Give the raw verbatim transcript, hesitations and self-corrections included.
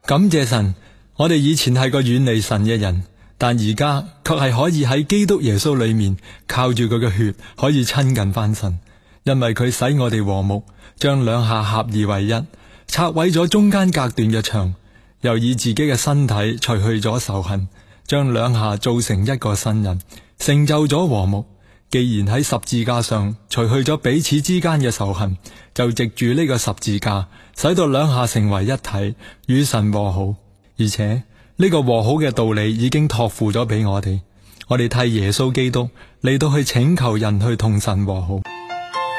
感謝神，我哋以前係個遠離神嘅人，但而家卻係可以喺基督耶穌裏面靠住佢嘅血可以親近翻神，因為佢使我哋和睦，將兩下合而為一，拆毀咗中間隔斷嘅牆，又以自己嘅身體除去咗仇恨，將兩下造成一個新人，成就咗和睦。既然喺十字架上除去咗彼此之間嘅仇恨，就藉住呢個十字架使到兩下成為一體，與神和好。而且呢個和好嘅道理已經託付咗俾我哋，我哋替耶穌基督嚟到去請求人去同神和好。